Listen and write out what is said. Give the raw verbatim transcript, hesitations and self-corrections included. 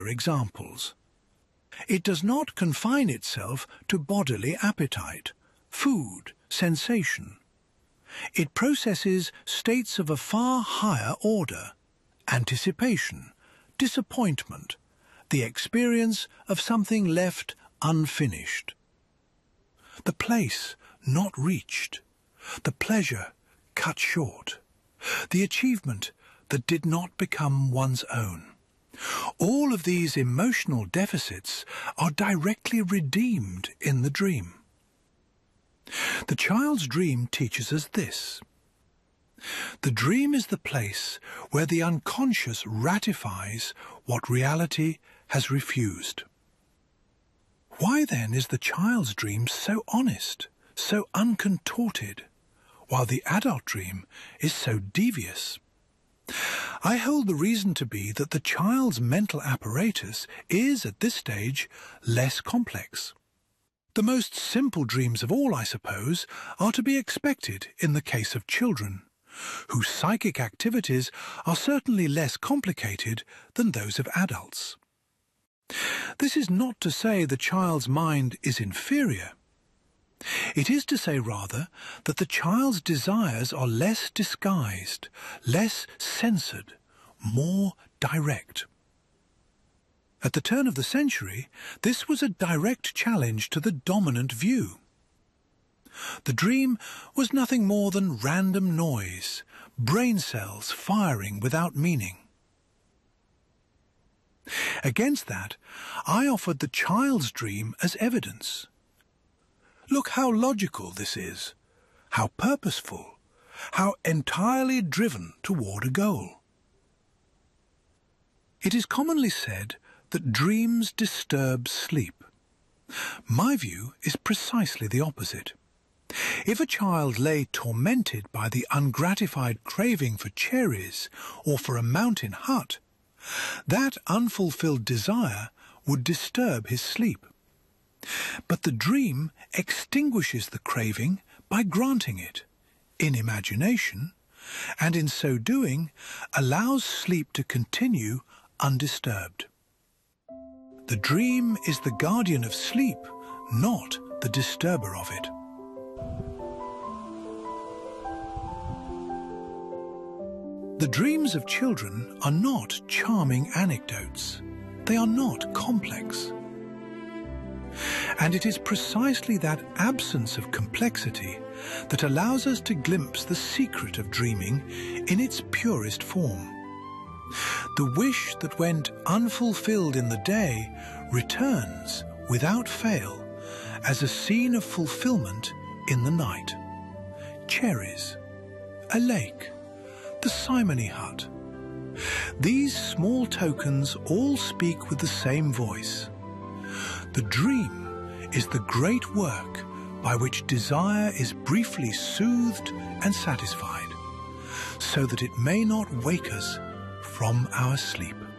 examples. It does not confine itself to bodily appetite, food, sensation. It processes states of a far higher order: anticipation, disappointment, the experience of something left unfinished. The place not reached, the pleasure cut short, the achievement that did not become one's own. All of these emotional deficits are directly redeemed in the dream. The child's dream teaches us this. The dream is the place where the unconscious ratifies what reality has refused. Why then is the child's dream so honest, so uncontorted, while the adult dream is so devious? I hold the reason to be that the child's mental apparatus is, at this stage, less complex. The most simple dreams of all, I suppose, are to be expected in the case of children, whose psychic activities are certainly less complicated than those of adults. This is not to say the child's mind is inferior. It is to say, rather, that the child's desires are less disguised, less censored, more direct. At the turn of the century, this was a direct challenge to the dominant view. The dream was nothing more than random noise, brain cells firing without meaning. Against that, I offered the child's dream as evidence. Look how logical this is, how purposeful, how entirely driven toward a goal. It is commonly said that dreams disturb sleep. My view is precisely the opposite. If a child lay tormented by the ungratified craving for cherries or for a mountain hut, that unfulfilled desire would disturb his sleep. But the dream extinguishes the craving by granting it, in imagination, and in so doing allows sleep to continue undisturbed. The dream is the guardian of sleep, not the disturber of it. The dreams of children are not charming anecdotes. They are not complex. And it is precisely that absence of complexity that allows us to glimpse the secret of dreaming in its purest form. The wish that went unfulfilled in the day returns without fail as a scene of fulfillment in the night. Cherries, a lake, the simony hut. These small tokens all speak with the same voice. The dream is the great work by which desire is briefly soothed and satisfied, so that it may not wake us from our sleep.